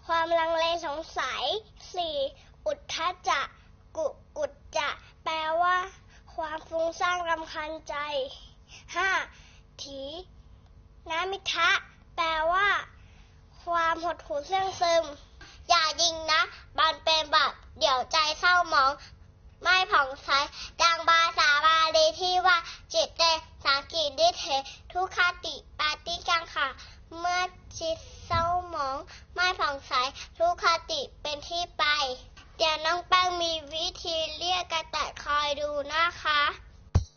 ความลังเลสงสัย 4. อุทธัจจะกุจจะแปลว่าความฟุ้งซ่านรำคาญใจ 5. ถีนมิทะแปลว่าความหดหู่เสื่องซึมอย่ายิงนะมันเป็นบาปเดี๋ยวใจเศร้าหมองไม่ผ่องใสดังภาษาบาลีที่ว่าจิตเตสังกิริเถทุกขติปาติกังขาเมื่อจิตเศร้าหมองไม่ผ่องใสทุกขติเป็นที่ไปเดี๋ยวน้องแป้งมีวิธีเรียกกระต่ายคอยดูนะคะ